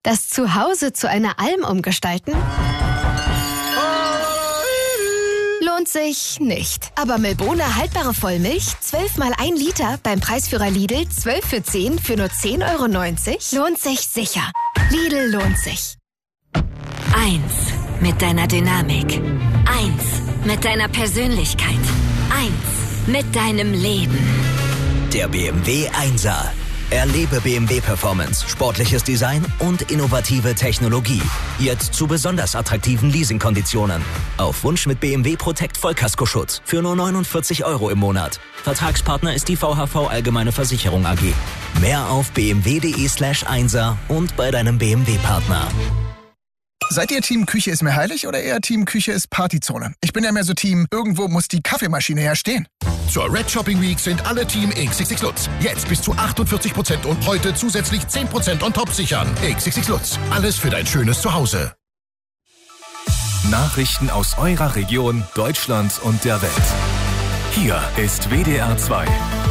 Das Zuhause zu einer Alm umgestalten? Lohnt sich nicht. Aber Milbona haltbare Vollmilch, 12 mal 1 Liter, beim Preisführer Lidl 12 für 10 für nur 10,90 € lohnt sich sicher. Lidl lohnt sich. 1 mit deiner Dynamik. 1 mit deiner Persönlichkeit. 1 mit deinem Leben. Der BMW 1er. Erlebe BMW Performance, sportliches Design und innovative Technologie. Jetzt zu besonders attraktiven Leasingkonditionen. Auf Wunsch mit BMW Protect Vollkaskoschutz für nur 49 € im Monat. Vertragspartner ist die VHV Allgemeine Versicherung AG. Mehr auf bmw.de/1er und bei deinem BMW-Partner. Seid ihr Team Küche ist mir heilig oder eher Team Küche ist Partyzone? Ich bin ja mehr so Team, irgendwo muss die Kaffeemaschine ja stehen. Zur Red Shopping Week sind alle Team XXX Lutz. Jetzt bis zu 48% und heute zusätzlich 10% on top sichern. XXX Lutz. Alles für dein schönes Zuhause. Nachrichten aus eurer Region, Deutschland und der Welt. Hier ist WDR 2.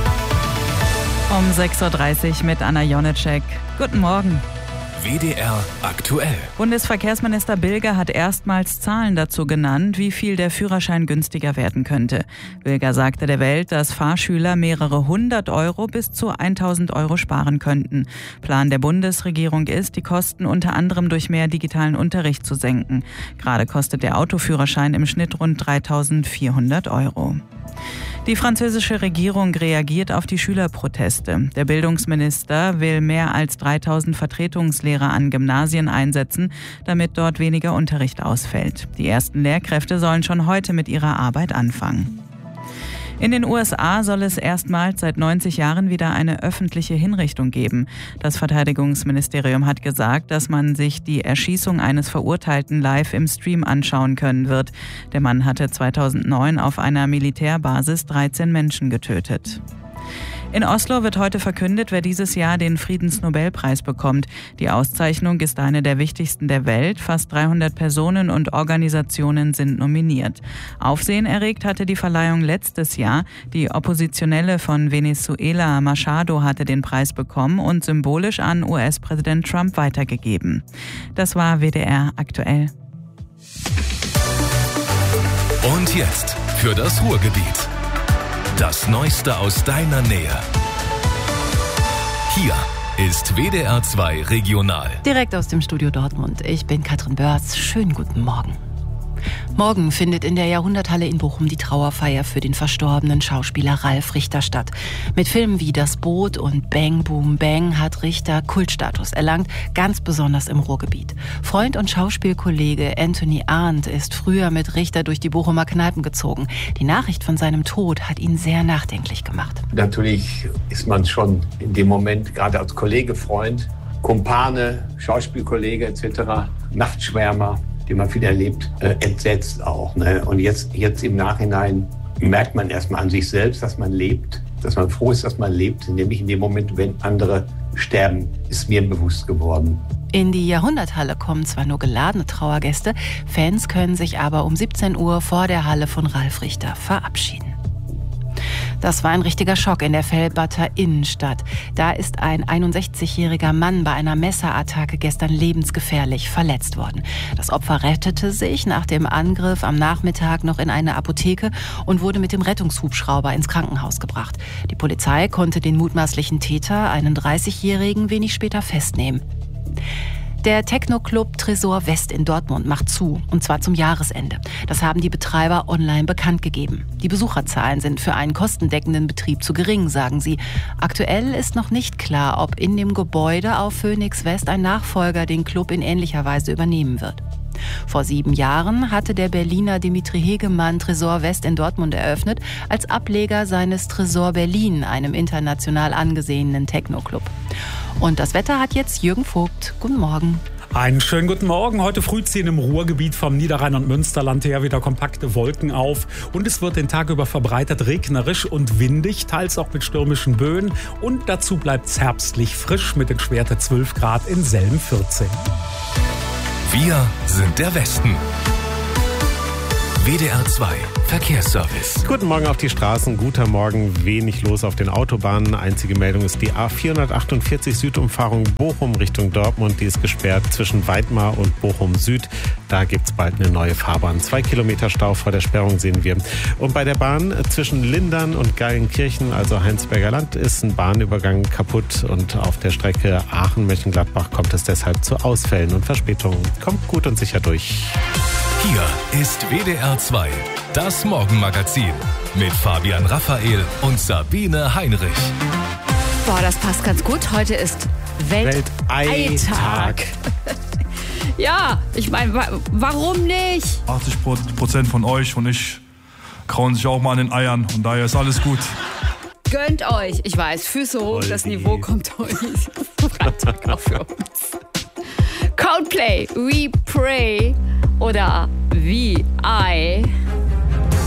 Um 6.30 Uhr mit Anna Jonitschek. Guten Morgen. WDR aktuell. Bundesverkehrsminister Bilger hat erstmals Zahlen dazu genannt, wie viel der Führerschein günstiger werden könnte. Bilger sagte der Welt, dass Fahrschüler mehrere 100 € bis zu 1.000 € sparen könnten. Plan der Bundesregierung ist, die Kosten unter anderem durch mehr digitalen Unterricht zu senken. Gerade kostet der Autoführerschein im Schnitt rund 3.400 €. Die französische Regierung reagiert auf die Schülerproteste. Der Bildungsminister will mehr als 3.000 Vertretungslehrer an Gymnasien einsetzen, damit dort weniger Unterricht ausfällt. Die ersten Lehrkräfte sollen schon heute mit ihrer Arbeit anfangen. In den USA soll es erstmals seit 90 Jahren wieder eine öffentliche Hinrichtung geben. Das Verteidigungsministerium hat gesagt, dass man sich die Erschießung eines Verurteilten live im Stream anschauen können wird. Der Mann hatte 2009 auf einer Militärbasis 13 Menschen getötet. In Oslo wird heute verkündet, wer dieses Jahr den Friedensnobelpreis bekommt. Die Auszeichnung ist eine der wichtigsten der Welt. Fast 300 Personen und Organisationen sind nominiert. Aufsehen erregt hatte die Verleihung letztes Jahr. Die Oppositionelle von Venezuela, Machado, hatte den Preis bekommen und symbolisch an US-Präsident Trump weitergegeben. Das war WDR aktuell. Und jetzt für das Ruhrgebiet. Das Neueste aus deiner Nähe. Hier ist WDR 2 Regional. Direkt aus dem Studio Dortmund. Ich bin Katrin Börz. Schönen guten Morgen. Morgen findet in der Jahrhunderthalle in Bochum die Trauerfeier für den verstorbenen Schauspieler Ralf Richter statt. Mit Filmen wie Das Boot und Bang Boom Bang hat Richter Kultstatus erlangt, ganz besonders im Ruhrgebiet. Freund und Schauspielkollege Anthony Arndt ist früher mit Richter durch die Bochumer Kneipen gezogen. Die Nachricht von seinem Tod hat ihn sehr nachdenklich gemacht. Natürlich ist man schon in dem Moment, gerade als Kollege, Freund, Kumpane, Schauspielkollege etc., Nachtschwärmer, den man viel erlebt, entsetzt auch. Ne? Und jetzt im Nachhinein merkt man erstmal an sich selbst, dass man lebt, dass man froh ist, dass man lebt, nämlich in dem Moment, wenn andere sterben, ist mir bewusst geworden. In die Jahrhunderthalle kommen zwar nur geladene Trauergäste, Fans können sich aber um 17 Uhr vor der Halle von Ralf Richter verabschieden. Das war ein richtiger Schock in der Velbatter Innenstadt. Da ist ein 61-jähriger Mann bei einer Messerattacke gestern lebensgefährlich verletzt worden. Das Opfer rettete sich nach dem Angriff am Nachmittag noch in eine Apotheke und wurde mit dem Rettungshubschrauber ins Krankenhaus gebracht. Die Polizei konnte den mutmaßlichen Täter, einen 30-jährigen, wenig später festnehmen. Der Techno-Club Tresor West in Dortmund macht zu, und zwar zum Jahresende. Das haben die Betreiber online bekannt gegeben. Die Besucherzahlen sind für einen kostendeckenden Betrieb zu gering, sagen sie. Aktuell ist noch nicht klar, ob in dem Gebäude auf Phoenix West ein Nachfolger den Club in ähnlicher Weise übernehmen wird. Vor 7 Jahren hatte der Berliner Dimitri Hegemann Tresor West in Dortmund eröffnet, als Ableger seines Tresor Berlin, einem international angesehenen Techno-Club. Und das Wetter hat jetzt Jürgen Vogt. Guten Morgen. Einen schönen guten Morgen. Heute früh ziehen im Ruhrgebiet vom Niederrhein und Münsterland her wieder kompakte Wolken auf. Und es wird den Tag über verbreitet regnerisch und windig, teils auch mit stürmischen Böen. Und dazu bleibt es herbstlich frisch mit den Schwerte 12 Grad, in Selm 14. Wir sind der Westen. WDR 2 Verkehrsservice. Guten Morgen auf die Straßen, guter Morgen, wenig los auf den Autobahnen. Einzige Meldung ist die A448 Südumfahrung Bochum Richtung Dortmund. Die ist gesperrt zwischen Weidmar und Bochum Süd. Da gibt es bald eine neue Fahrbahn. 2 Kilometer Stau vor der Sperrung sehen wir. Und bei der Bahn zwischen Lindern und Geilenkirchen, also Heinsberger Land, ist ein Bahnübergang kaputt. Und auf der Strecke Aachen-Mönchengladbach kommt es deshalb zu Ausfällen und Verspätungen. Kommt gut und sicher durch. Hier ist WDR 2, das Morgenmagazin mit Fabian Raphael und Sabine Heinrich. Boah, das passt ganz gut. Heute ist Welteitag. Ja, ich meine, warum nicht? 80% von euch und ich krauen sich auch mal an den Eiern und daher ist alles gut. Gönnt euch. Ich weiß, Füße hoch, das Niveau kommt heute Freitag auch für uns. Coldplay, We Pray oder VI.